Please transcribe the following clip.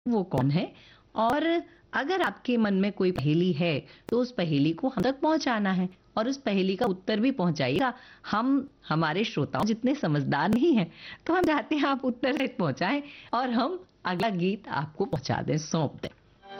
वो कौन है। और अगर आपके मन में कोई पहेली है तो उस पहेली को हम तक पहुंचाना है और उस पहेली का उत्तर भी पहुंचाइएगा। हम हमारे श्रोताओं जितने समझदार नहीं हैं, तो हम चाहते हैं आप उत्तर तक पहुंचाएं और हम अगला गीत आपको पहुंचा दें, सौंप दें।